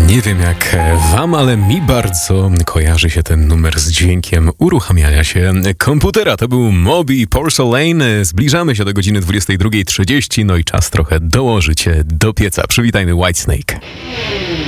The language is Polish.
Nie wiem jak wam, ale mi bardzo kojarzy się ten numer z dźwiękiem uruchamiania się komputera. To był Moby Porcelain. Zbliżamy się do godziny 22:30, no i czas trochę dołożyć do pieca. Przywitajmy Whitesnake.